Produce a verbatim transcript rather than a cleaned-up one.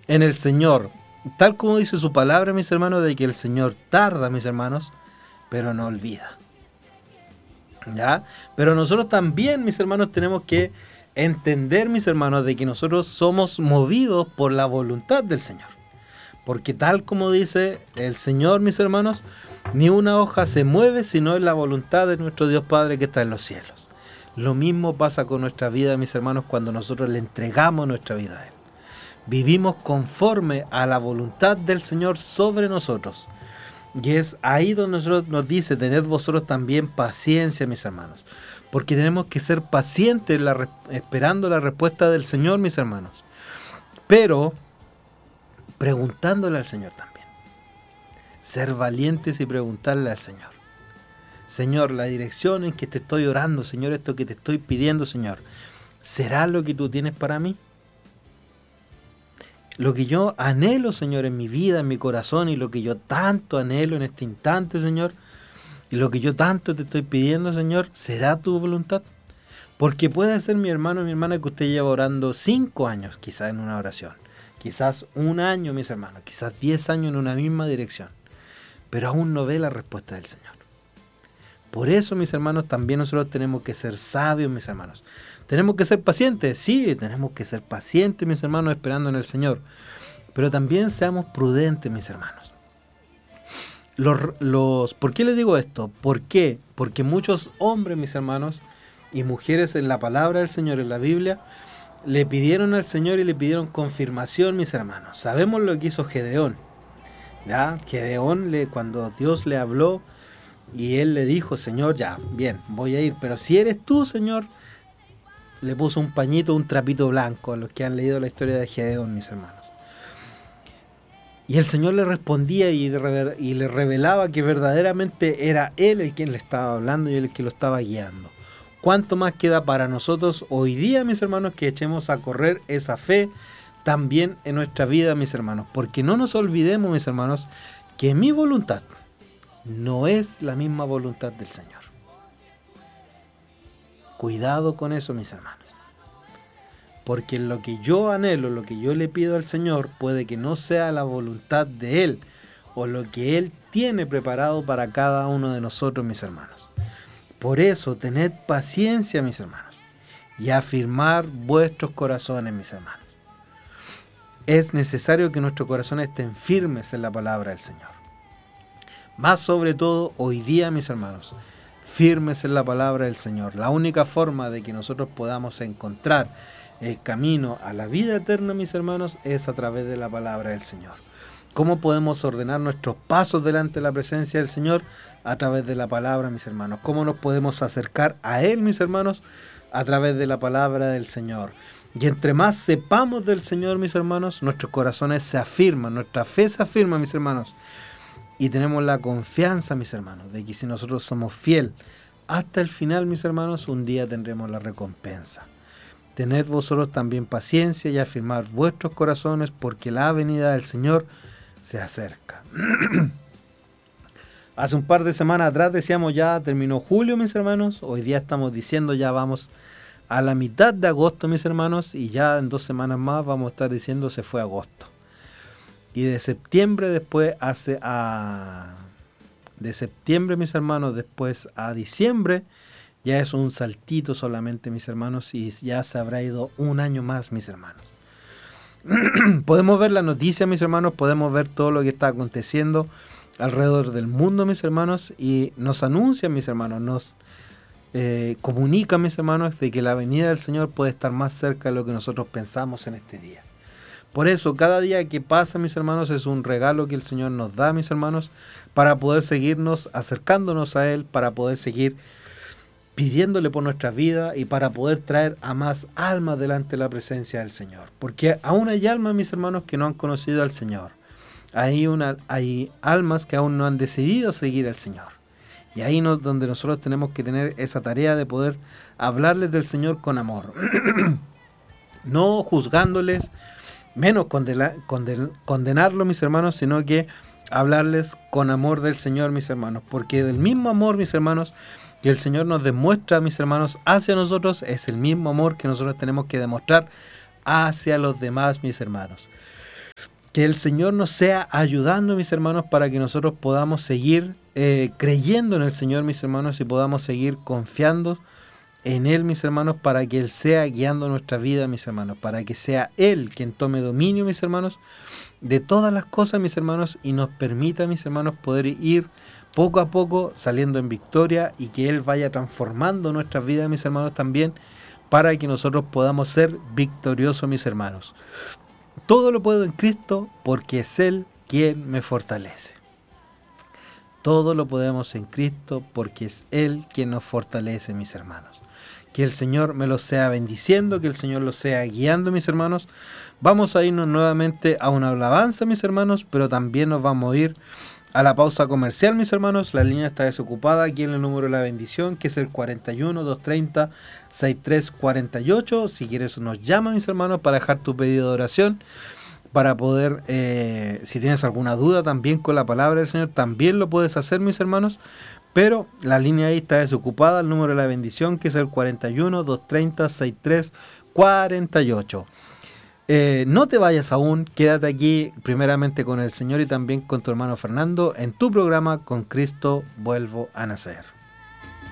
en el Señor, tal como dice su palabra, mis hermanos, de que el Señor tarda, mis hermanos, pero no olvida. ¿Ya? Pero nosotros también, mis hermanos, tenemos que entender, mis hermanos, de que nosotros somos movidos por la voluntad del Señor. Porque tal como dice el Señor, mis hermanos, ni una hoja se mueve sino en la voluntad de nuestro Dios Padre que está en los cielos. Lo mismo pasa con nuestra vida, mis hermanos, cuando nosotros le entregamos nuestra vida a Él. Vivimos conforme a la voluntad del Señor sobre nosotros. Y es ahí donde nosotros nos dice, tened vosotros también paciencia, mis hermanos. Porque tenemos que ser pacientes la, esperando la respuesta del Señor, mis hermanos. Pero preguntándole al Señor también. Ser valientes y preguntarle al Señor. Señor, la dirección en que te estoy orando, Señor, esto que te estoy pidiendo, Señor, ¿será lo que tú tienes para mí? Lo que yo anhelo, Señor, en mi vida, en mi corazón, y lo que yo tanto anhelo en este instante, Señor, y lo que yo tanto te estoy pidiendo, Señor, ¿será tu voluntad? Porque puede ser, mi hermano y mi hermana, que usted lleva orando cinco años, quizás en una oración, quizás un año, mis hermanos, quizás diez años en una misma dirección, pero aún no ve la respuesta del Señor. Por eso, mis hermanos, también nosotros tenemos que ser sabios, mis hermanos. Tenemos que ser pacientes, sí, tenemos que ser pacientes, mis hermanos, esperando en el Señor. Pero también seamos prudentes, mis hermanos. Los, los, ¿Por qué les digo esto? ¿Por qué? Porque muchos hombres, mis hermanos, y mujeres en la palabra del Señor, en la Biblia, le pidieron al Señor y le pidieron confirmación, mis hermanos. Sabemos lo que hizo Gedeón. ¿Ya? Gedeón, le, cuando Dios le habló, y él le dijo, Señor, ya, bien, voy a ir, pero si eres tú, Señor, le puso un pañito, un trapito blanco a los que han leído la historia de Gedeón, mis hermanos. Y el Señor le respondía y, de, y le revelaba que verdaderamente era Él el quien le estaba hablando y el que lo estaba guiando. ¿Cuánto más queda para nosotros hoy día, mis hermanos, que echemos a correr esa fe también en nuestra vida, mis hermanos? Porque no nos olvidemos, mis hermanos, que mi voluntad no es la misma voluntad del Señor. Cuidado con eso, mis hermanos. Porque lo que yo anhelo, lo que yo le pido al Señor, puede que no sea la voluntad de Él, o lo que Él tiene preparado para cada uno de nosotros, mis hermanos. Por eso, tened paciencia, mis hermanos, y afirmar vuestros corazones, mis hermanos. Es necesario que nuestros corazones estén firmes en la palabra del Señor. Más sobre todo hoy día, mis hermanos, firmes en la palabra del Señor. La única forma de que nosotros podamos encontrar el camino a la vida eterna, mis hermanos, es a través de la palabra del Señor. ¿Cómo podemos ordenar nuestros pasos delante de la presencia del Señor? A través de la palabra, mis hermanos. ¿Cómo nos podemos acercar a Él, mis hermanos? A través de la palabra del Señor. Y entre más sepamos del Señor, mis hermanos, nuestros corazones se afirman, nuestra fe se afirma, mis hermanos. Y tenemos la confianza, mis hermanos, de que si nosotros somos fieles hasta el final, mis hermanos, un día tendremos la recompensa. Tened vosotros también paciencia y afirmar vuestros corazones, porque la venida del Señor se acerca. Hace un par de semanas atrás decíamos ya terminó julio, mis hermanos. Hoy día estamos diciendo ya vamos a la mitad de agosto, mis hermanos, y ya en dos semanas más vamos a estar diciendo se fue agosto. Y de septiembre después hace a... De septiembre, mis hermanos, después a diciembre, ya es un saltito solamente, mis hermanos, y ya se habrá ido un año más, mis hermanos. Podemos ver la noticia, mis hermanos, podemos ver todo lo que está aconteciendo alrededor del mundo, mis hermanos, y nos anuncian, mis hermanos, nos eh, comunican, mis hermanos, de que la venida del Señor puede estar más cerca de lo que nosotros pensamos en este día. Por eso, cada día que pasa, mis hermanos, es un regalo que el Señor nos da, mis hermanos, para poder seguirnos acercándonos a Él, para poder seguir pidiéndole por nuestra vida y para poder traer a más almas delante de la presencia del Señor. Porque aún hay almas, mis hermanos, que no han conocido al Señor. Hay, una, hay almas que aún no han decidido seguir al Señor. Y ahí es donde nosotros tenemos que tener esa tarea de poder hablarles del Señor con amor. No juzgándoles, menos condena, conden, condenarlo, mis hermanos, sino que hablarles con amor del Señor, mis hermanos. Porque del mismo amor, mis hermanos, que el Señor nos demuestra, mis hermanos, hacia nosotros, es el mismo amor que nosotros tenemos que demostrar hacia los demás, mis hermanos. Que el Señor nos sea ayudando, mis hermanos, para que nosotros podamos seguir eh, creyendo en el Señor, mis hermanos, y podamos seguir confiando en Él, mis hermanos, para que Él sea guiando nuestra vida, mis hermanos, para que sea Él quien tome dominio, mis hermanos, de todas las cosas, mis hermanos, y nos permita, mis hermanos, poder ir poco a poco saliendo en victoria, y que Él vaya transformando nuestras vidas, mis hermanos, también, para que nosotros podamos ser victoriosos, mis hermanos. Todo lo puedo en Cristo, porque es Él quien me fortalece. Todo lo podemos en Cristo, porque es Él quien nos fortalece, mis hermanos. Que el Señor me los sea bendiciendo, que el Señor los sea guiando, mis hermanos. Vamos a irnos nuevamente a una alabanza, mis hermanos, pero también nos vamos a ir a la pausa comercial, mis hermanos. La línea está desocupada aquí en el número de la bendición, que es el cuarenta y uno, doscientos treinta, sesenta y tres cuarenta y ocho. Si quieres nos llama, mis hermanos, para dejar tu pedido de oración, para poder, eh, si tienes alguna duda también con la palabra del Señor, también lo puedes hacer, mis hermanos. Pero la línea ahí está desocupada, el número de la bendición, que es el cuarenta y uno, doscientos treinta, sesenta y tres cuarenta y ocho. Eh, no te vayas aún, quédate aquí primeramente con el Señor y también con tu hermano Fernando en tu programa Con Cristo Vuelvo a Nacer.